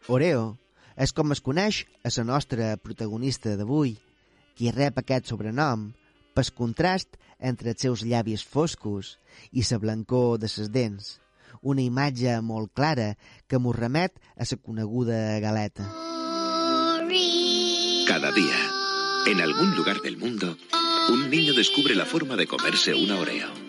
Oreo és com es coneix a la nostra protagonista d'avui, qui rep aquest sobrenom pel contrast entre els seus llavis foscos i la blancor de les dents, una imatge molt clara que mos remet a la coneguda galeta. Cada día, en algún lugar del mundo, un niño descubre la forma de comerse una Oreo.